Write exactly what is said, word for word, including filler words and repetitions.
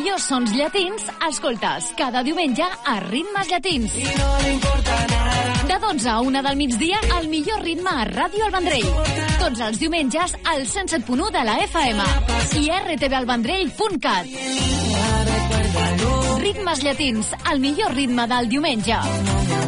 millors sons llatins, escoltes cada diumenge a Ritmes Llatins. De dotze a una del migdia, el millor ritme a Ràdio El Vendrell. Tots els diumenges al cent set punt u de la F M i r t v el vendrell punt cat. Ritmes Llatins, el millor ritme del diumenge.